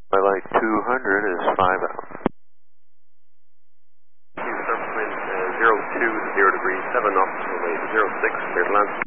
Flight 200 is 5 out. Surface wind 02 to 0 degrees, 7 knots, runway 06, clear to land.